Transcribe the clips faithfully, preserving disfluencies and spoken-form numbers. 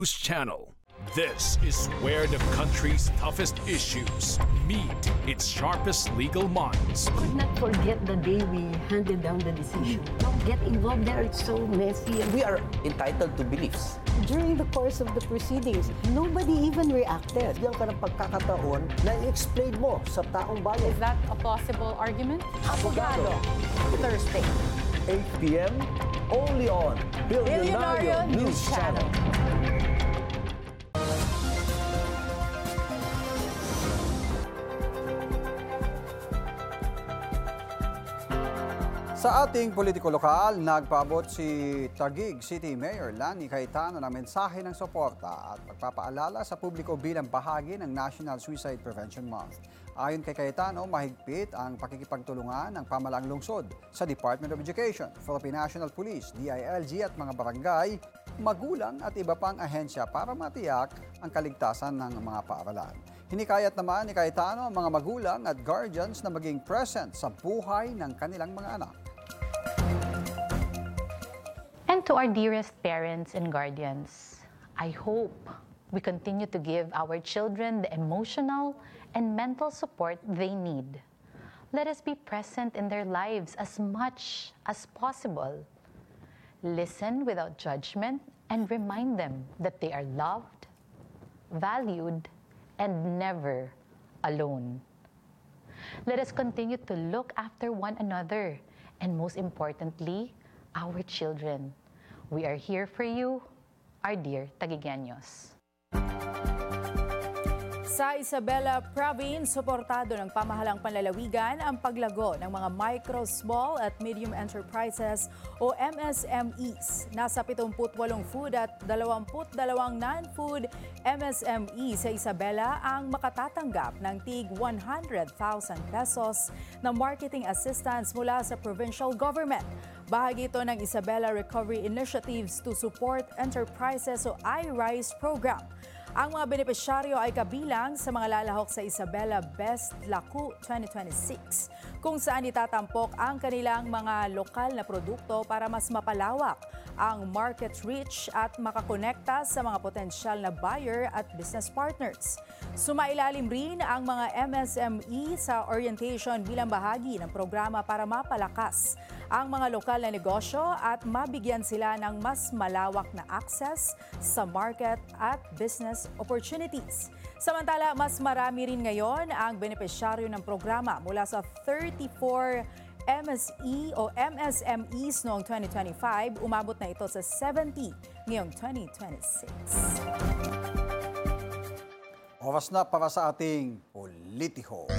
News Channel. This is where the country's toughest issues meet its sharpest legal minds. Could not forget the day we handed down the decision. Don't get involved there, it's so messy. We are entitled to beliefs. During the course of the proceedings, nobody even reacted. Bigyan ka ng pagkakataon na i-explain mo sa taong bayan. Is that a plausible argument? Abogado. Thursday. eight p m only on Billionario News Channel. Sa ating politiko lokal, nagpaabot si Taguig City Mayor Lani Cayetano ng mensahe ng suporta at pagpapaalala sa publiko bilang bahagi ng National Suicide Prevention Month. Ayon kay Cayetano, mahigpit ang pakikipagtulungan ng pamalaang lungsod sa Department of Education, Philippine National Police, D I L G at mga barangay, magulang at iba pang ahensya para matiyak ang kaligtasan ng mga paaralan. Hinikayat naman ni Cayetano ang mga magulang at guardians na maging present sa buhay ng kanilang mga anak. And to our dearest parents and guardians, I hope we continue to give our children the emotional and mental support they need. Let us be present in their lives as much as possible. Listen without judgment and remind them that they are loved, valued, and never alone. Let us continue to look after one another and most importantly, our children. We are here for you, our dear Taguigueños. Sa Isabela Province, suportado ng pamahalang panlalawigan ang paglago ng mga micro, small at medium enterprises o M S M Es. Nasa pitungput walong food at dalawampu't dalawang non-food M S M E sa Isabela ang makatatanggap ng tig one hundred thousand pesos na marketing assistance mula sa provincial government. Bahagi ito ng Isabela Recovery Initiatives to Support Enterprises o I RISE program. Ang mga benepisyaryo ay kabilang sa mga lalahok sa Isabela Best Laku twenty twenty-six, kung saan itatampok ang kanilang mga lokal na produkto para mas mapalawak ang market reach at makakonekta sa mga potensyal na buyer at business partners. Sumailalim rin ang mga M S M E sa orientation bilang bahagi ng programa para mapalakas ang mga lokal na negosyo at mabigyan sila ng mas malawak na access sa market at business opportunities. Samantala, mas marami rin ngayon ang benepisyaryo ng programa mula sa thirty-four M S E o M S M Es noong twenty twenty-five, umabot na ito sa seventy ngayong twenty twenty-six. Oras na para sa ating politiko.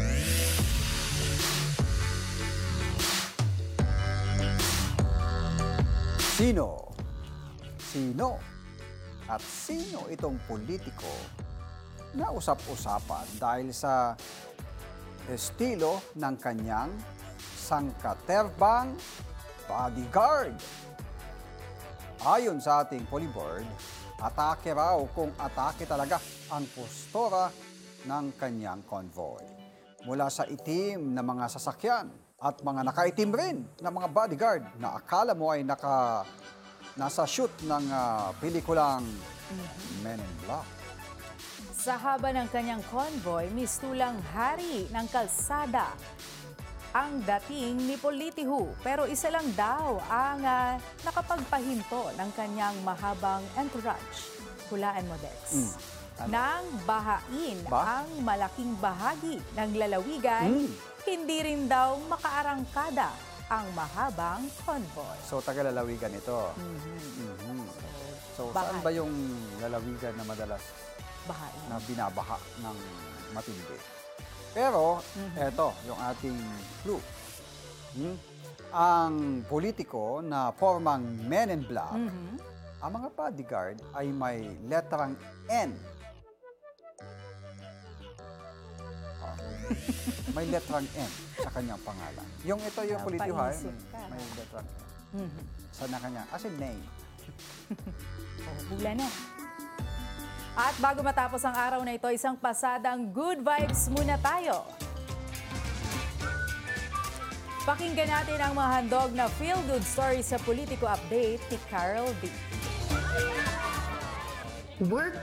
Sino? Sino? At sino itong politiko na usap-usapan dahil sa estilo ng kanyang sangkaterbang bodyguard? Ayon sa ating Polyboard, atake raw kung atake talaga ang postura ng kanyang convoy. Mula sa itim na mga sasakyan at mga nakaitim rin na mga bodyguard na akala mo ay naka, nasa shoot ng uh, pelikulang Men in Black. Sa haba ng kanyang convoy, mistulang hari ng kalsada ang dating ni Politiho. Pero isa lang daw ang uh, nakapagpahinto ng kanyang mahabang entourage. Hulaan mo, Dex. Mm. Nang bahain ba? Ang malaking bahagi ng lalawigan, mm. hindi rin daw makaarangkada ang mahabang convoy. So, taga-lalawigan ito. Mm-hmm. Mm-hmm. So, Bahay. Saan ba yung lalawigan na madalas bahain na binabaha ng matindi? Pero, mm-hmm. eto, yung ating clue. Hmm? Ang politiko na formang Men in Black, mm-hmm. ang mga bodyguard ay may letrang N. Oh. May letrang N sa kanyang pangalan. Yung ito yung uh, politiko, may, may letrang N. Mm-hmm. Sa na kanya, as in name. Oh, hula na. At bago matapos ang araw na ito, isang pasadang good vibes muna tayo. Pakinggan natin ang mga handog na feel-good story sa Politiko Update ni Carol B. work